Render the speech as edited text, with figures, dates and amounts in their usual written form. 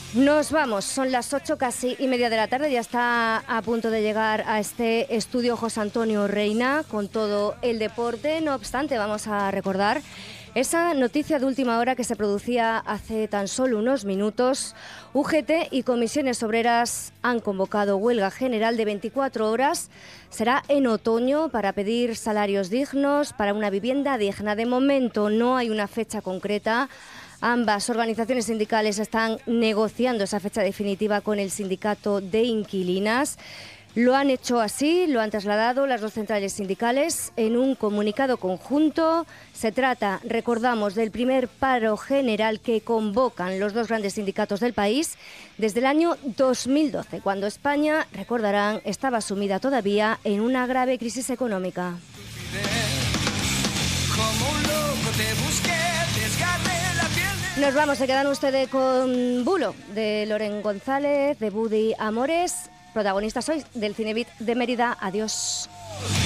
Nos vamos, son las 8 casi y media de la tarde, ya está a punto de llegar a este estudio José Antonio Reina con todo el deporte. No obstante, vamos a recordar esa noticia de última hora que se producía hace tan solo unos minutos. UGT y comisiones obreras han convocado huelga general de 24 horas. Será en otoño para pedir salarios dignos para una vivienda digna. De momento no hay una fecha concreta. Ambas organizaciones sindicales están negociando esa fecha definitiva con el sindicato de inquilinas. Lo han hecho así, lo han trasladado las dos centrales sindicales en un comunicado conjunto. Se trata, recordamos, del primer paro general que convocan los dos grandes sindicatos del país desde el año 2012, cuando España, recordarán, estaba sumida todavía en una grave crisis económica. Como un loco te busqué, desgarré la piel de... Nos vamos, se quedan ustedes con Bulo, de Loren González, de Budi Amores, protagonistas hoy del Cinebit de Mérida. Adiós.